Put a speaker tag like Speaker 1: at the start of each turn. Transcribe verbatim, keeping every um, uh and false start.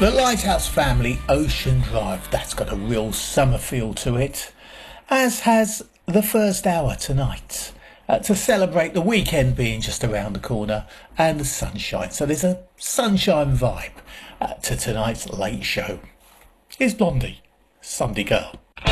Speaker 1: The Lighthouse Family Ocean Drive, that's got a real summer feel to it, as has the first hour tonight, uh, to celebrate the weekend being just around the corner and the sunshine. So there's a sunshine vibe uh, to tonight's late show. Here's Blondie, Sunday Girl.